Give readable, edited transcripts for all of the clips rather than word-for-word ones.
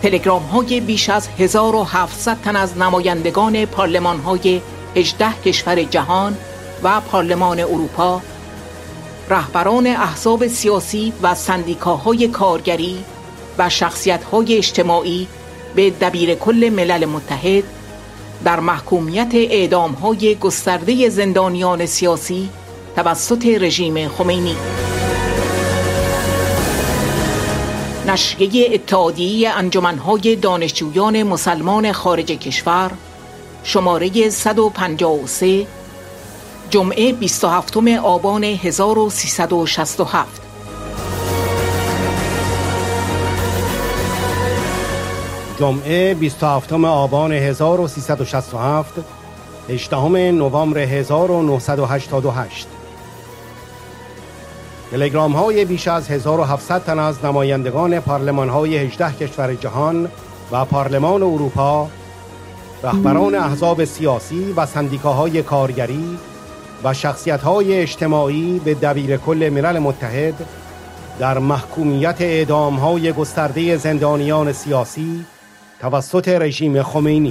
تلگرام های بیش از 1700 تن از نمایندگان پارلمان های 18 کشور جهان و پارلمان اروپا، رهبران احزاب سیاسی و سندیکاهای کارگری و شخصیت‌های اجتماعی به دبیرکل ملل متحد در محکومیت اعدام‌های گسترده زندانیان سیاسی توسط رژیم خمینی. نشریه اتحادیه انجمن‌های دانشجویان مسلمان خارج کشور، شماره 153، جمعه 27 آبان 1367. جمعه 27 آبان 1367، 18 نوامبر 1988. تلگرام های بیش از 1700 تن از نمایندگان پارلمان های 18 کشور جهان و پارلمان اروپا، رهبران احزاب سیاسی و سندیکاهای کارگری و شخصیت‌های اجتماعی به دبیرکل ملل متحد در محکومیت اعدام‌های گسترده زندانیان سیاسی توسط رژیم خمینی.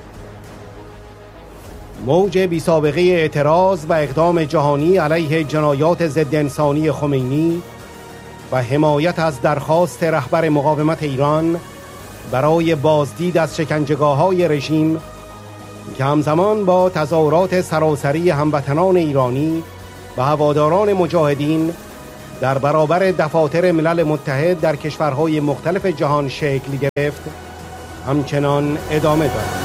موج بی‌سابقه اعتراض و اقدام جهانی علیه جنایات ضد انسانی خمینی و حمایت از درخواست رهبر مقاومت ایران برای بازدید از شکنجهگاه‌های رژیم که همزمان با تظاهرات سراسری هموطنان ایرانی و هواداران مجاهدین در برابر دفاتر ملل متحد در کشورهای مختلف جهان شکل گرفت، همچنان ادامه دارد.